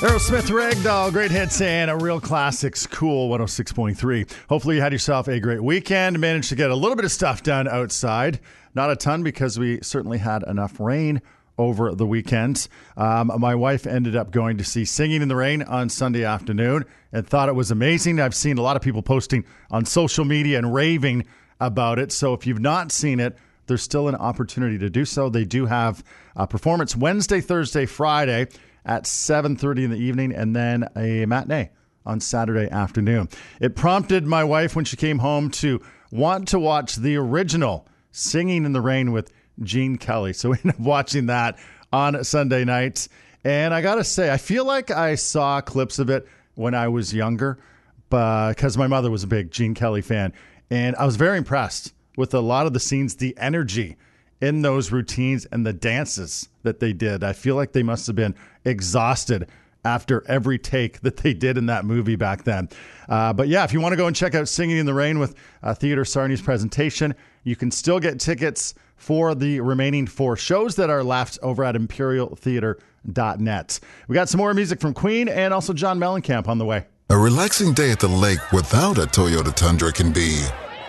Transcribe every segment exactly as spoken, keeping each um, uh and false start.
Aerosmith Ragdoll, great hits and a real classics. Cool one oh six point three. Hopefully you had yourself a great weekend. Managed to get a little bit of stuff done outside. Not a ton because we certainly had enough rain over the weekend. Um, my wife ended up going to see Singing in the Rain on Sunday afternoon and thought it was amazing. I've seen a lot of people posting on social media and raving about it. So if you've not seen it, there's still an opportunity to do so. They do have a performance Wednesday, Thursday, Friday at seven thirty in the evening, and then a matinee on Saturday afternoon. It prompted my wife when she came home to want to watch the original Singing in the Rain with Gene Kelly. So we ended up watching that on Sunday nights. And I got to say, I feel like I saw clips of it when I was younger because my mother was a big Gene Kelly fan. And I was very impressed with a lot of the scenes, the energy in those routines and the dances that they did. I feel like they must have been exhausted after every take that they did in that movie back then. Uh, but yeah, if you want to go and check out Singing in the Rain with uh, Theatre Sarni's presentation, you can still get tickets for the remaining four shows that are left over at imperial theatre dot net. We got some more music from Queen and also John Mellencamp on the way. A relaxing day at the lake without a Toyota Tundra can be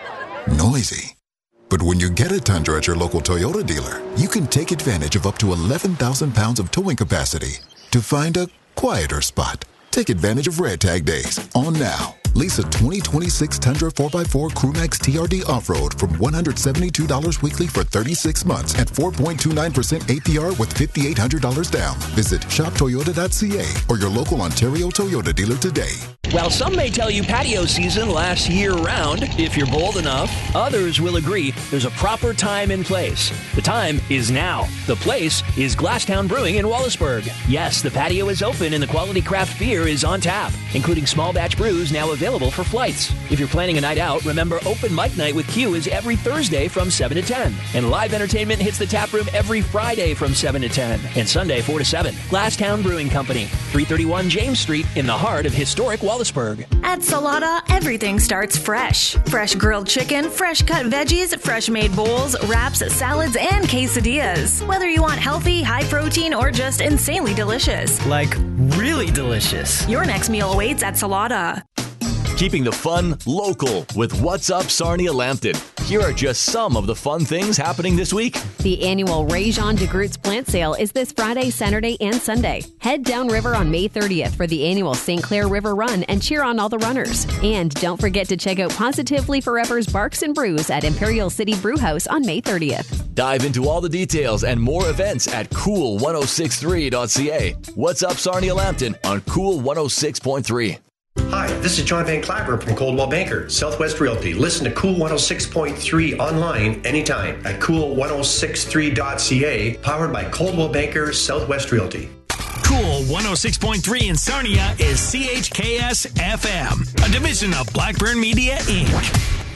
noisy. But when you get a Tundra at your local Toyota dealer, you can take advantage of up to eleven thousand pounds of towing capacity to find a quieter spot. Take advantage of Red Tag Days on now. Lease a twenty twenty-six Tundra four by four Crewmax T R D Off-Road from one hundred seventy-two dollars weekly for thirty-six months at four point two nine percent A P R with five thousand eight hundred dollars down. Visit shop toyota dot c a or your local Ontario Toyota dealer today. While some may tell you patio season lasts year-round, if you're bold enough, others will agree there's a proper time and place. The time is now. The place is Glasstown Brewing in Wallaceburg. Yes, the patio is open and the quality craft beer is on tap, including small batch brews now available for flights. If you're planning a night out, remember Open Mic Night with Q is every Thursday from seven to ten. And live entertainment hits the tap room every Friday from seven to ten. And Sunday four to seven. Glasstown Brewing Company, three thirty-one James Street in the heart of historic Wallaceburg. At Salada, everything starts fresh. Fresh grilled chicken, fresh cut veggies, fresh made bowls, wraps, salads, and quesadillas. Whether you want healthy, high protein, or just insanely delicious. Like really delicious. Your next meal awaits at Salada. Keeping the fun local with What's Up Sarnia Lambton. Here are just some of the fun things happening this week. The annual Réjean de Groot's plant sale is this Friday, Saturday, and Sunday. Head downriver on May thirtieth for the annual Saint Clair River Run and cheer on all the runners. And don't forget to check out Positively Forever's Barks and Brews at Imperial City Brewhouse on May thirtieth. Dive into all the details and more events at cool ten sixty-three dot c a. What's Up Sarnia Lambton on Cool one oh six point three. Hi, this is John Van Claver from Coldwell Banker, Southwest Realty. Listen to Cool one oh six point three online anytime at cool ten sixty-three dot c a, powered by Coldwell Banker, Southwest Realty. Cool one oh six point three in Sarnia is C H K S F M, a division of Blackburn Media, Incorporated.